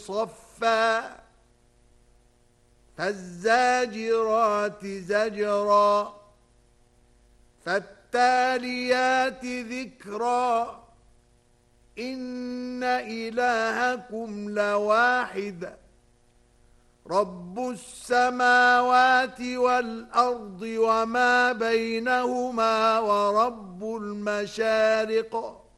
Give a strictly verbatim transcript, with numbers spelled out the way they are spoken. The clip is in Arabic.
صفا فالزاجرات زجرا فالتاليات ذكرا إن إلهكم لواحد رب السماوات والأرض وما بينهما ورب المشارق